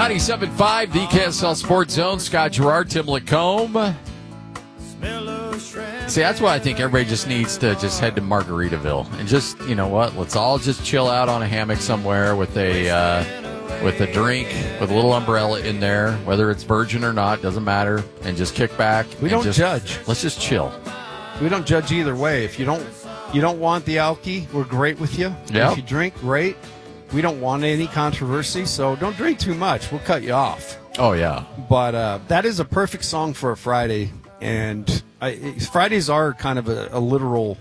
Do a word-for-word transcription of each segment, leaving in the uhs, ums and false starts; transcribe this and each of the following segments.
ninety-seven point five, the K S L Sports Zone. Scott Gerard, Tim Lacombe. See, that's why I think everybody just needs to just head to Margaritaville and just, you know what, let's all just chill out on a hammock somewhere with a uh, with a drink, with a little umbrella in there, whether it's virgin or not, doesn't matter, and just kick back. We don't just, judge. Let's just chill. We don't judge either way. If you don't you don't want the alky, we're great with you. Yep. If you drink, great. We don't want any controversy, so don't drink too much. We'll cut you off. Oh, yeah. But uh, that is a perfect song for a Friday. And I, Fridays are kind of a, a literal,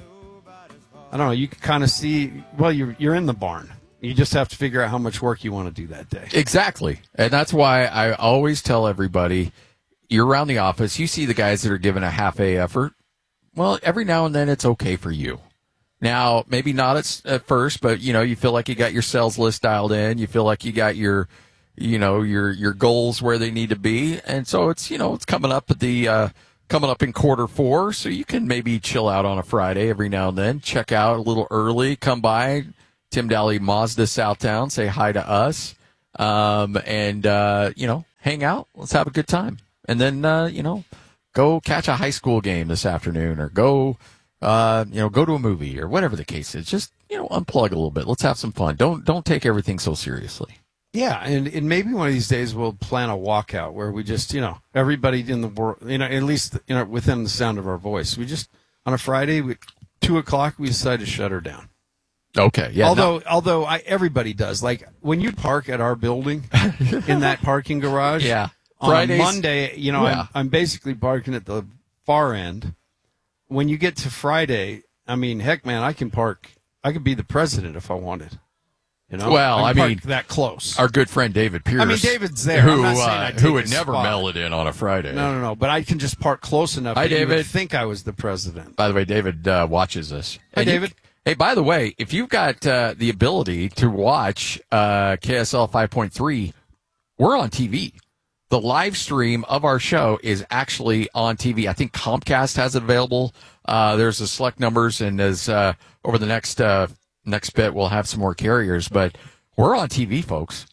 I don't know, you can kind of see, well, you're, you're in the barn. You just have to figure out how much work you want to do that day. Exactly. And that's why I always tell everybody, you're around the office, you see the guys that are giving a half-a effort. Well, every now and then it's okay for you. Now, maybe not at, at first, but, you know, you feel like you got your sales list dialed in. You feel like you got your, you know, your your goals where they need to be. And so it's, you know, it's coming up at the, uh, coming up in quarter four. So you can maybe chill out on a Friday every now and then. Check out a little early. Come by Tim Daly Mazda Southtown. Say hi to us. Um, and, uh, you know, hang out. Let's have a good time. And then, uh, you know, go catch a high school game this afternoon or go, Uh, you know, go to a movie or whatever the case is. Just, you know, unplug a little bit. Let's have some fun. Don't don't take everything so seriously. Yeah, and, and maybe one of these days we'll plan a walkout where we just, you know, everybody in the world, you know, at least you know within the sound of our voice, we just on a Friday, we, two o'clock, we decide to shut her down. Okay, yeah. Although, no. although I, everybody does. Like when you park at our building in that parking garage, yeah, on Fridays, a Monday, you know, yeah. I'm, I'm basically parking at the far end. When you get to Friday, I mean, heck, man, I can park. I could be the president if I wanted. You know, well, I, I mean, that close. Our good friend David Pierce. I mean, David's there. Who, I'm not saying uh, I'd take who would his never spot. mail it in on a Friday. No, no, no. But I can just park close enough Hi, that you David. would think I was the president. By the way, David uh, watches this. Hi, And you- David. hey, by the way, if you've got uh, the ability to watch uh, K S L five point three, we're on T V. The live stream of our show is actually on T V. I think Comcast has it available. Uh, there's the select numbers, and as uh, over the next uh, next bit, we'll have some more carriers. But we're on T V, folks.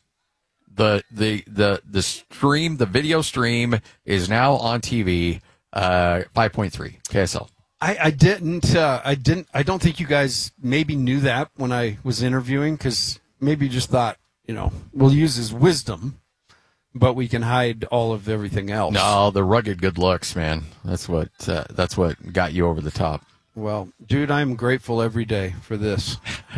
The the the the stream, the video stream, is now on T V. Uh, five point three K S L. I, I didn't. Uh, I didn't. I don't think you guys maybe knew that when I was interviewing, because maybe you just thought, you know, we'll use his wisdom, but we can hide all of everything else. No, the rugged good looks, man. That's what uh, that's what got you over the top. Well, dude, I'm grateful every day for this.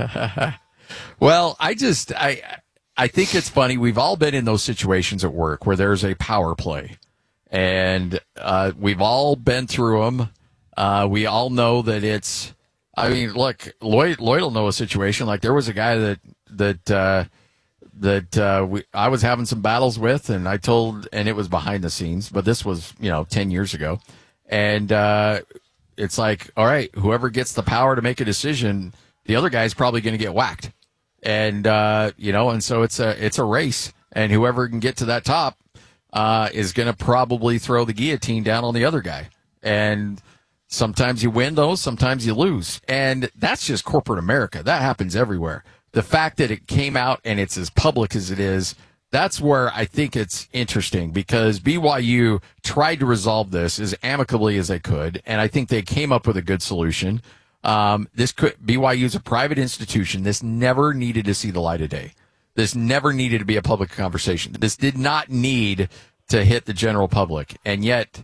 Well, I just I I think it's funny. We've all been in those situations at work where there's a power play, and uh, we've all been through them. Uh, we all know that it's. I mean, look, Lloyd Lloyd will know a situation like there was a guy that that. Uh, that uh, we, I was having some battles with, and I told, and it was behind the scenes, but this was, you know, ten years ago. And uh, it's like, all right, whoever gets the power to make a decision, the other guy's probably going to get whacked. And, uh, you know, and so it's a, it's a race, and whoever can get to that top uh, is going to probably throw the guillotine down on the other guy. And sometimes you win those, sometimes you lose. And that's just corporate America. That happens everywhere. The fact that it came out and it's as public as it is, that's where I think it's interesting, because B Y U tried to resolve this as amicably as they could, and I think they came up with a good solution. Um, this could, B Y U is a private institution. This never needed to see the light of day. This never needed to be a public conversation. This did not need to hit the general public, and yet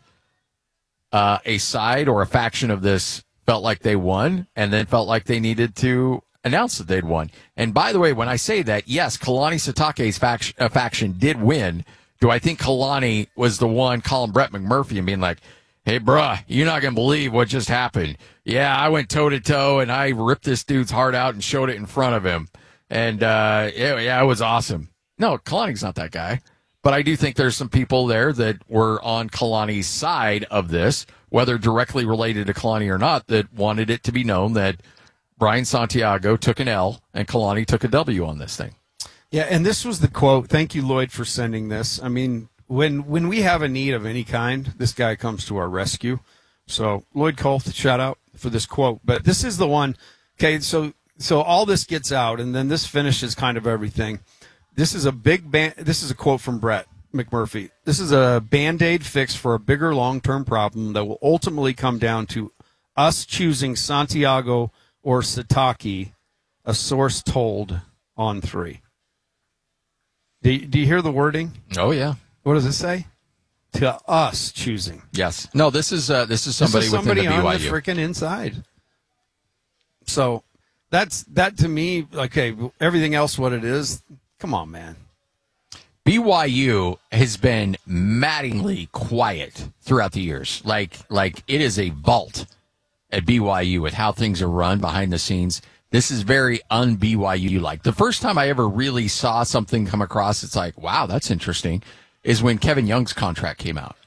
uh, a side or a faction of this felt like they won, and then felt like they needed to announced that they'd won. And by the way, when I say that, yes, Kalani Sitake's faction, uh, faction did win. Do I think Kalani was the one calling Brett McMurphy and being like, hey, bruh, you're not going to believe what just happened. Yeah, I went toe-to-toe, and I ripped this dude's heart out and showed it in front of him. And, uh, yeah, yeah, it was awesome. No, Kalani's not that guy. But I do think there's some people there that were on Kalani's side of this, whether directly related to Kalani or not, that wanted it to be known that Brian Santiago took an L and Kalani took a W on this thing. Yeah, and this was the quote. Thank you, Lloyd, for sending this. I mean, when when we have a need of any kind, this guy comes to our rescue. So, Lloyd Kolth, shout out for this quote. But this is the one. Okay, so so all this gets out, and then this finishes kind of everything. This is a big ban- This is a quote from Brett McMurphy. This is a Band-Aid fix for a bigger long-term problem that will ultimately come down to us choosing Santiago or Sataki, a source told On three. Do you, do you hear the wording? Oh, yeah. What does it say? To us choosing. Yes. No, this is uh, this is somebody, this is somebody within the B Y U. on the freaking inside. So that's that to me. Okay, everything else, what it is. Come on, man. B Y U has been maddeningly quiet throughout the years. Like like it is a vault at B Y U with how things are run behind the scenes. This is very un-B Y U-like. The first time I ever really saw something come across, it's like, wow, that's interesting, is when Kevin Young's contract came out.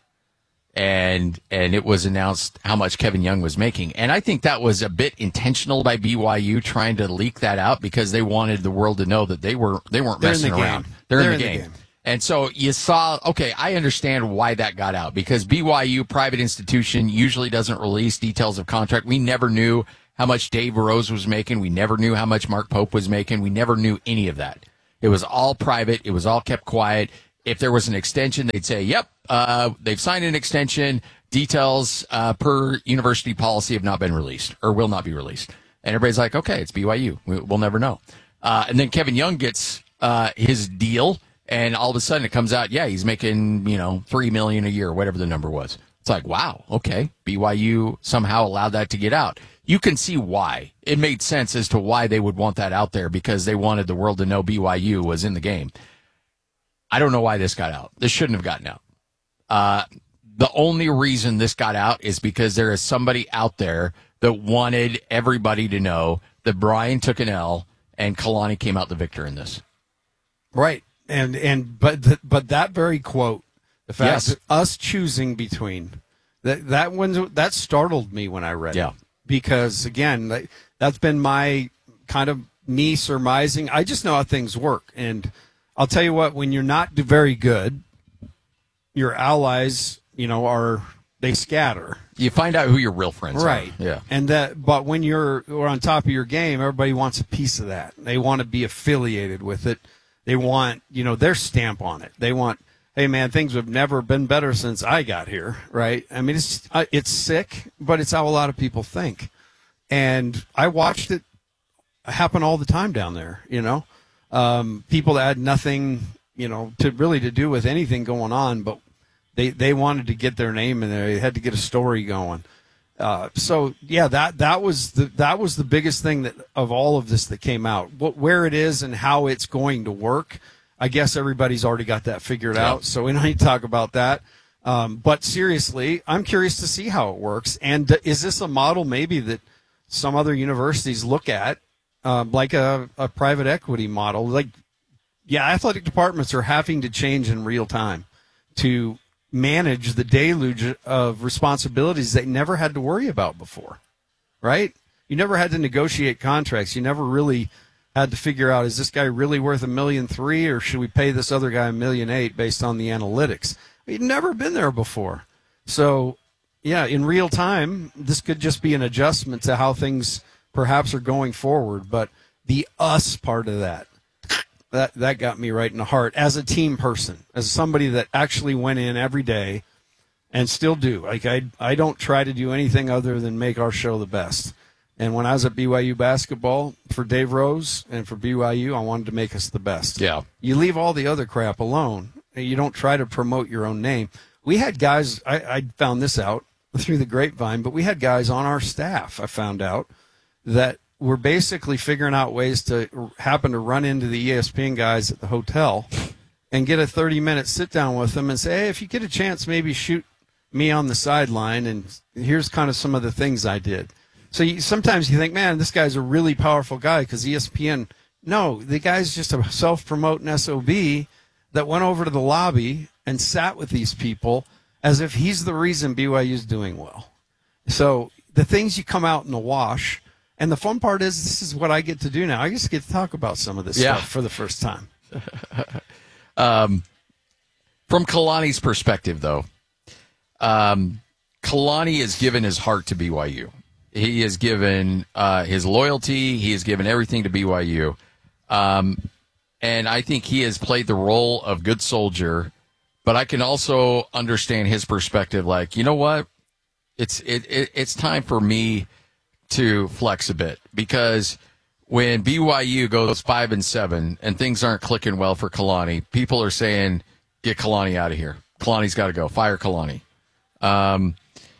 And and it was announced how much Kevin Young was making. And I think that was a bit intentional by B Y U trying to leak that out because they wanted the world to know that they, were, they weren't They're messing in the around. game. They're, They're in the in the game. game. And so you saw, okay, I understand why that got out because B Y U, private institution, usually doesn't release details of contract. We never knew how much Dave Rose was making. We never knew how much Mark Pope was making. We never knew any of that. It was all private. It was all kept quiet. If there was an extension, they'd say, yep, uh, they've signed an extension. Details uh, per university policy have not been released or will not be released. And everybody's like, okay, it's B Y U. We, we'll never know. Uh, and then Kevin Young gets uh, his deal. And all of a sudden it comes out, yeah, he's making, you know, three million dollars a year, whatever the number was. It's like, wow, okay. B Y U somehow allowed that to get out. You can see why. It made sense as to why they would want that out there because they wanted the world to know B Y U was in the game. I don't know why this got out. This shouldn't have gotten out. Uh, the only reason this got out is because there is somebody out there that wanted everybody to know that Brian took an L and Kalani came out the victor in this. Right. And and but th- but that very quote, the fact Yes. that us choosing between that that one that startled me when I read Yeah. it because again like, that's been my kind of me surmising. I just know how things work, and I'll tell you what: when you're not very good, your allies, you know, are they scatter. You find out who your real friends Right. are. Yeah. And that, but when you're or on top of your game, everybody wants a piece of that. They want to be affiliated with it. They want, you know, their stamp on it. They want, hey man, things have never been better since I got here, right? I mean, it's uh, it's sick, but it's how a lot of people think. And I watched it happen all the time down there. You know, um, people that had nothing, you know, to really to do with anything going on, but they they wanted to get their name in there. They had to get a story going. Uh, so yeah, that that was the that was the biggest thing that of all of this that came out. What, where it is and how it's going to work, I guess everybody's already got that figured Yeah. out. So we don't need to talk about that. Um, but seriously, I'm curious to see how it works. And is this a model maybe that some other universities look at, um, like a, a private equity model? Like, yeah, athletic departments are having to change in real time to manage the deluge of responsibilities they never had to worry about before, right? You never had to negotiate contracts. You never really had to figure out, is this guy really worth a million three or should we pay this other guy a million eight based on the analytics? You'd never been there before. So, yeah, in real time, this could just be an adjustment to how things perhaps are going forward. But the us part of that, That that got me right in the heart as a team person, as somebody that actually went in every day and still do. Like I I don't try to do anything other than make our show the best. And when I was at B Y U basketball for Dave Rose and for B Y U, I wanted to make us the best. Yeah. You leave all the other crap alone. You don't try to promote your own name. We had guys, I, I found this out through the grapevine, but we had guys on our staff, I found out, that we're basically figuring out ways to happen to run into the E S P N guys at the hotel and get a thirty-minute sit-down with them and say, hey, if you get a chance, maybe shoot me on the sideline, and here's kind of some of the things I did. So you, sometimes you think, man, this guy's a really powerful guy because E S P N. No, the guy's just a self-promoting S O B that went over to the lobby and sat with these people as if he's the reason B Y U's doing well. So the things you come out in the wash. And the fun part is, this is what I get to do now. I just get to talk about some of this Yeah. stuff for the first time. um, from Kalani's perspective, though, um, Kalani has given his heart to B Y U. He has given uh, his loyalty. He has given everything to B Y U. Um, and I think he has played the role of good soldier. But I can also understand his perspective. Like, you know what? It's it, it it's time for me to flex a bit, because when B Y U goes five and seven and things aren't clicking well for Kalani, people are saying, "Get Kalani out of here. Kalani's got to go. Fire Kalani." Um,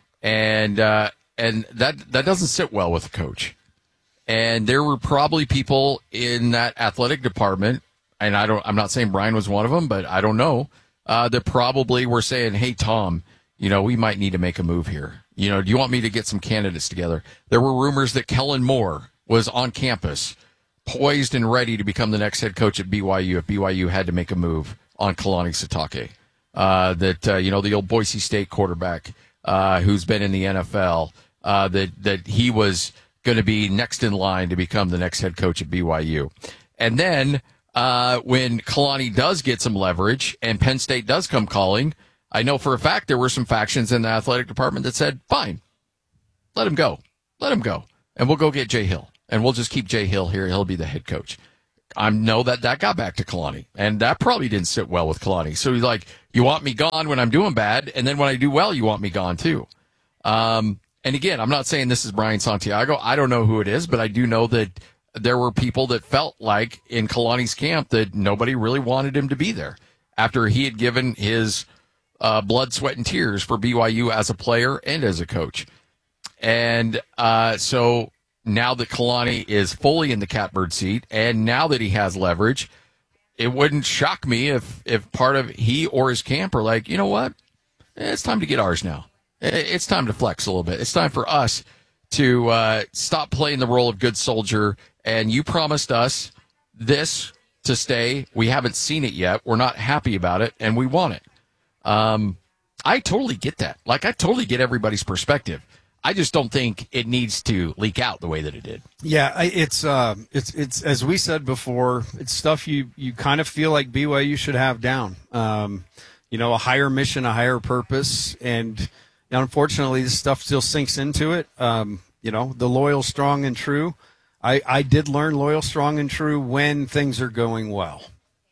and uh, and that that doesn't sit well with a coach. And there were probably people in that athletic department, and I don't. I'm not saying Brian was one of them, but I don't know. Uh, that probably were saying, "Hey, Tom, you know, we might need to make a move here. You know, do you want me to get some candidates together?" There were rumors that Kellen Moore was on campus, poised and ready to become the next head coach at B Y U if B Y U had to make a move on Kalani Sitake. Uh, that, uh, you know, the old Boise State quarterback uh, who's been in the N F L, uh, that, that he was going to be next in line to become the next head coach at B Y U. And then uh, when Kalani does get some leverage and Penn State does come calling, I know for a fact there were some factions in the athletic department that said, fine, let him go. Let him go. And we'll go get Jay Hill. And we'll just keep Jay Hill here. He'll be the head coach. I know that that got back to Kalani. And that probably didn't sit well with Kalani. So he's like, you want me gone when I'm doing bad, and then when I do well, you want me gone too. Um, and again, I'm not saying this is Brian Santiago. I don't know who it is, but I do know that there were people that felt like in Kalani's camp that nobody really wanted him to be there after he had given his uh, blood, sweat, and tears for B Y U as a player and as a coach. And uh, so now that Kalani is fully in the catbird seat, and now that he has leverage, it wouldn't shock me if, if part of he or his camp are like, you know what? It's time to get ours now. It's time to flex a little bit. It's time for us to uh, stop playing the role of good soldier. And you promised us this to stay. We haven't seen it yet. We're not happy about it, and we want it. Um, I totally get that. Like, I totally get everybody's perspective. I just don't think it needs to leak out the way that it did. Yeah, I- it's uh, it's it's as we said before, it's stuff you you kind of feel like B Y U should have down. Um, you know, a higher mission, a higher purpose, and unfortunately, this stuff still sinks into it. Um, you know, the loyal, strong, and true. I, I did learn loyal, strong, and true when things are going well.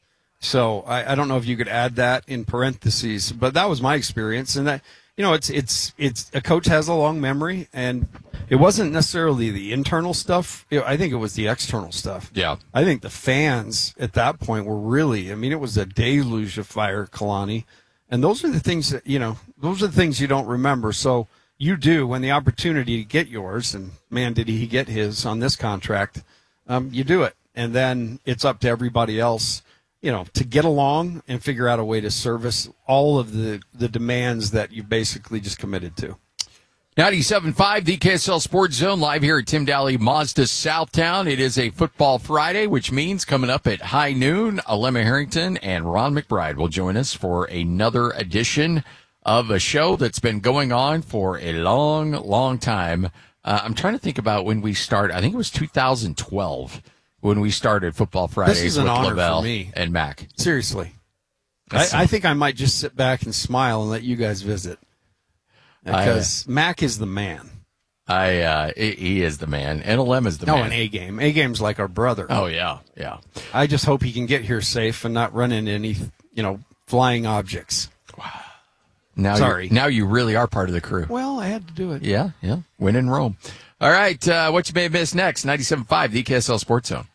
So I, I don't know if you could add that in parentheses, but that was my experience. And that, you know, it's it's it's a coach has a long memory, and it wasn't necessarily the internal stuff. You know, I think it was the external stuff. Yeah, I think the fans at that point were really. I mean, it was a deluge of fire, Kalani, and those are the things that you know. Those are the things you don't remember. So you do when the opportunity to get yours, and man, did he get his on this contract? Um, you do it, and then it's up to everybody else. You know, to get along and figure out a way to service all of the, the demands that you basically just committed to. ninety-seven point five, the K S L Sports Zone, live here at Tim Daly Mazda Southtown. It is a football Friday, which means coming up at high noon, Alema Harrington and Ron McBride will join us for another edition of a show that's been going on for a long, long time. Uh, I'm trying to think about when we started. I think it was two thousand twelve. When we started Football Fridays this is an with honor Lavelle for me. and Mac. Seriously. I, I think I might just sit back and smile and let you guys visit. Because I, uh, Mac is the man. I uh, He is the man. And Alem is the no, man. No, an A-game. A-game's like our brother. Oh, yeah, yeah. I just hope he can get here safe and not run into any, you know, flying objects. Wow. Now Sorry. Now you really are part of the crew. Well, I had to do it. Yeah, yeah. Win in Rome. All right, uh, what you may have missed next, ninety-seven point five, the K S L Sports Zone.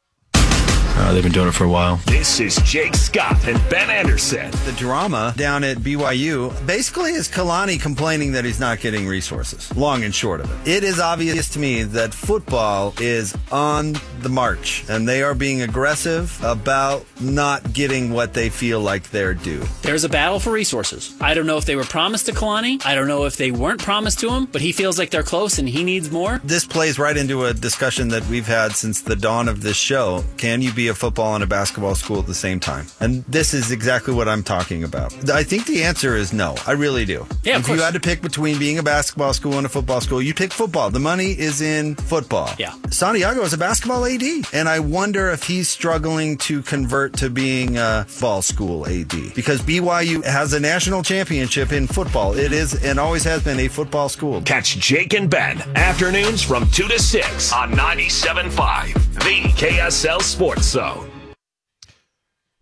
Uh, they've been doing it for a while. This is Jake Scott and Ben Anderson. The drama down at B Y U basically is Kalani complaining that he's not getting resources. Long and short of it. It is obvious to me that football is on the march, and they are being aggressive about not getting what they feel like they're due. There's a battle for resources. I don't know if they were promised to Kalani. I don't know if they weren't promised to him, but he feels like they're close and he needs more. This plays right into a discussion that we've had since the dawn of this show. Can you be a football and a basketball school at the same time? And this is exactly what I'm talking about. I think the answer is no. I really do. Yeah, of if course. you had to pick between being a basketball school and a football school, you pick football. The money is in football. Yeah. Santiago is a basketball A D, and I wonder if he's struggling to convert to being a football school A D, because B Y U has a national championship in football. It is and always has been a football school. Catch Jake and Ben afternoons from two to six on ninety-seven point five, the K S L Sports Zone.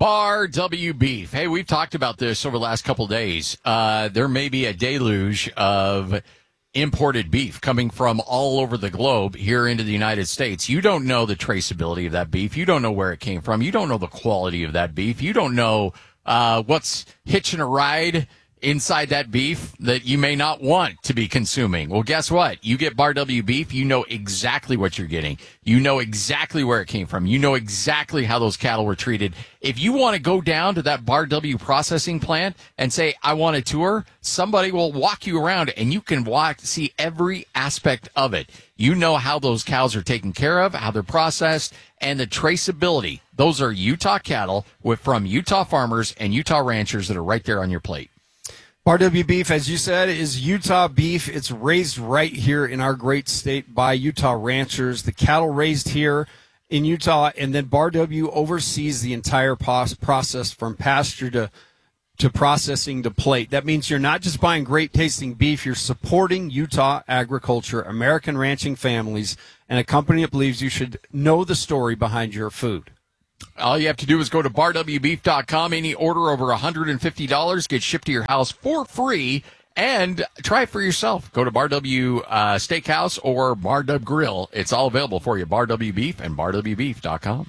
Bar W Beef. Hey, we've talked about this over the last couple of days. Uh, there may be a deluge of imported beef coming from all over the globe here into the United States. You don't know the traceability of that beef. You don't know where it came from. You don't know the quality of that beef. You don't know uh, what's hitching a ride inside that beef that you may not want to be consuming. Well, guess what? You get Bar W Beef, you know exactly what you're getting. You know exactly where it came from. You know exactly how those cattle were treated. If you want to go down to that Bar W processing plant and say, I want a tour, somebody will walk you around and you can walk, see every aspect of it. You know how those cows are taken care of, how they're processed, and the traceability. Those are Utah cattle with, from Utah farmers and Utah ranchers that are right there on your plate. Bar W Beef, as you said, is Utah beef. It's raised right here in our great state by Utah ranchers. The cattle raised here in Utah, and then Bar W oversees the entire process from pasture to to processing to plate. That means you're not just buying great tasting beef, you're supporting Utah agriculture, American ranching families, and a company that believes you should know the story behind your food. All you have to do is go to bar w beef dot com. Any order over one hundred fifty dollars gets shipped to your house for free. And try it for yourself. Go to Bar W uh, Steakhouse or Bar W Grill. It's all available for you. Bar W Beef and bar w beef dot com.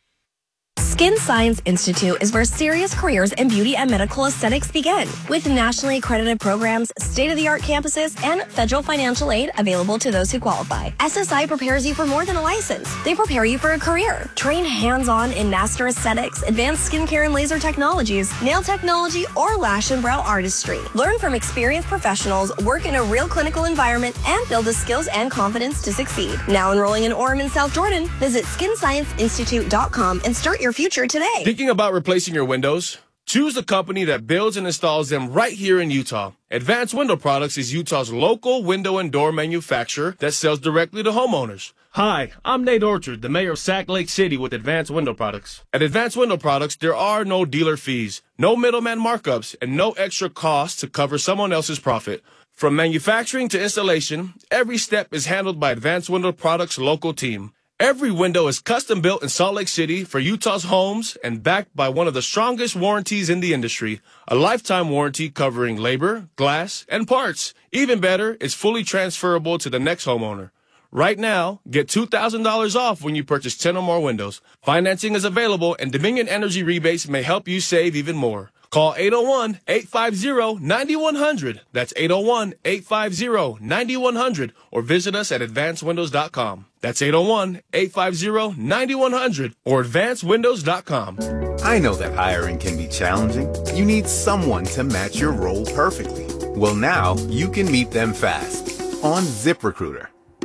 Skin Science Institute is where serious careers in beauty and medical aesthetics begin. With nationally accredited programs, state-of-the-art campuses, and federal financial aid available to those who qualify. S S I prepares you for more than a license. They prepare you for a career. Train hands-on in master aesthetics, advanced skincare and laser technologies, nail technology, or lash and brow artistry. Learn from experienced professionals, work in a real clinical environment, and build the skills and confidence to succeed. Now enrolling in Orem and South Jordan, visit skin science institute dot com and start your future today. Thinking about replacing your windows? Choose the company that builds and installs them right here in Utah. Advanced Window Products is Utah's local window and door manufacturer that sells directly to homeowners. Hi, I'm Nate Orchard, the mayor of Sac Lake City with Advanced Window Products. At Advanced Window Products, there are no dealer fees, no middleman markups, and no extra costs to cover someone else's profit. From manufacturing to installation, every step is handled by Advanced Window Products' local team. Every window is custom built in Salt Lake City for Utah's homes and backed by one of the strongest warranties in the industry, a lifetime warranty covering labor, glass, and parts. Even better, it's fully transferable to the next homeowner. Right now, get two thousand dollars off when you purchase ten or more windows. Financing is available and Dominion Energy rebates may help you save even more. Call eight oh one, eight five zero, nine one zero zero. That's eight oh one, eight five zero, nine one zero zero or visit us at advanced windows dot com. That's eight oh one, eight five zero, nine one zero zero or advanced windows dot com. I know that hiring can be challenging. You need someone to match your role perfectly. Well, now you can meet them fast on ZipRecruiter.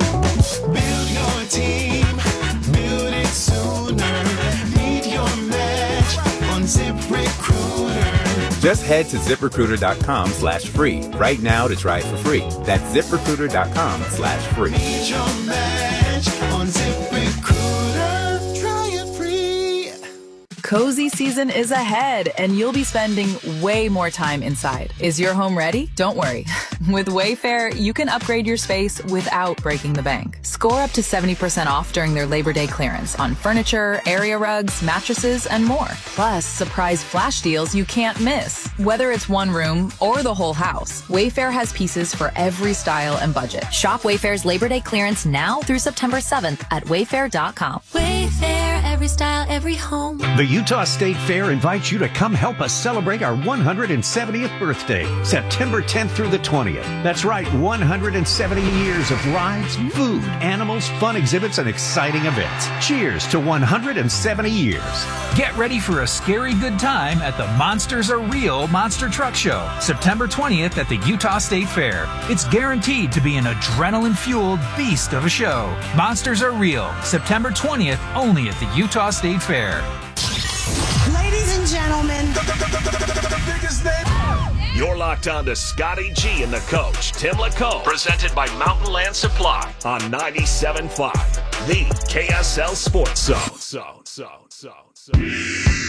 Build your team, build it sooner. Meet your match on ZipRecruiter. Just head to ZipRecruiter dot com slash free right now to try it for free. That's ZipRecruiter dot com slash free. Meet your match on ZipRecruiter. Try it free. Cozy season is ahead, and you'll be spending way more time inside. Is your home ready? Don't worry. With Wayfair, you can upgrade your space without breaking the bank. Score up to seventy percent off during their Labor Day clearance on furniture, area rugs, mattresses, and more. Plus, surprise flash deals you can't miss. Whether it's one room or the whole house, Wayfair has pieces for every style and budget. Shop Wayfair's Labor Day clearance now through September seventh at wayfair dot com. Wayfair, every style, every home. The Utah State Fair invites you to come help us celebrate our one hundred seventieth birthday, September tenth through the twentieth. That's right, one hundred seventy years of rides, food, animals, fun exhibits, and exciting events. Cheers to one hundred seventy years. Get ready for a scary good time at the Monsters Are Real Monster Truck Show, September twentieth at the Utah State Fair. It's guaranteed to be an adrenaline-fueled beast of a show. Monsters Are Real, September twentieth, only at the Utah State Fair. Ladies and gentlemen, you're locked on to Scotty G and the coach, Tim LaComb, presented by Mountain Land Supply on ninety-seven point five, the K S L Sports Zone. So, so, so, so.